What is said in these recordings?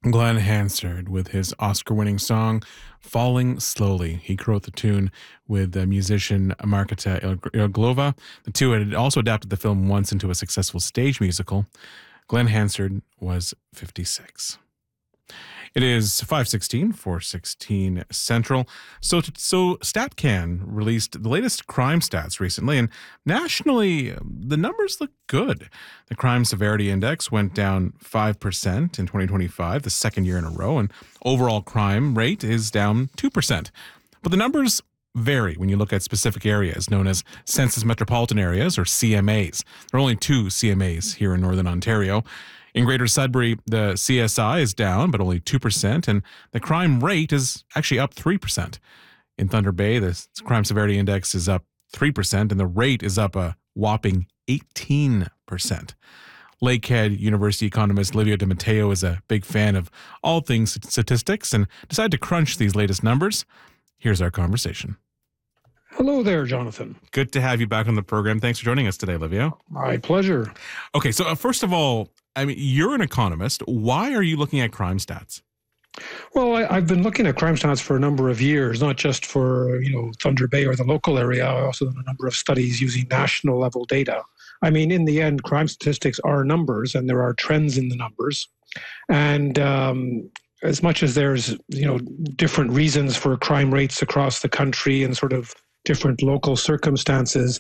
Glenn Hansard with his Oscar-winning song "Falling Slowly." He wrote the tune with musician Marketa Irglova. The two had also adapted the film once into a successful stage musical. Glenn Hansard was 56. It is 5:16, 4:16 Central. So StatCan released the latest crime stats recently, and nationally, the numbers look good. The crime severity index went down 5% in 2025, the second year in a row, and overall crime rate is down 2%. But the numbers vary when you look at specific areas known as Census Metropolitan Areas, or CMAs. There are only two CMAs here in Northern Ontario. In Greater Sudbury, the CSI is down, but only 2%, and the crime rate is actually up 3%. In Thunder Bay, the crime severity index is up 3%, and the rate is up a whopping 18%. Lakehead University economist Livio DiMatteo is a big fan of all things statistics and decided to crunch these latest numbers. Here's our conversation. Hello there, Jonathan. Good to have you back on the program. Thanks for joining us today, Livio. My pleasure. Okay, so first of all, you're an economist. Why are you looking at crime stats? Well, I've been looking at crime stats for a number of years, not just for, Thunder Bay or the local area. I also done a number of studies using national level data. In the end, crime statistics are numbers, and there are trends in the numbers. And as much as there's, different reasons for crime rates across the country and sort of different local circumstances,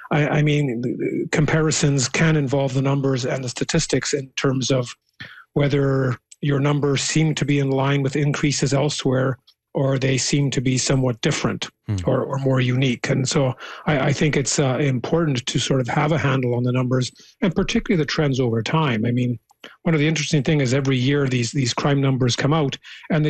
comparisons can involve the numbers and the statistics in terms of whether your numbers seem to be in line with increases elsewhere or they seem to be somewhat different or more unique. And so I think it's important to sort of have a handle on the numbers and particularly the trends over time. One of the interesting things is every year these crime numbers come out and they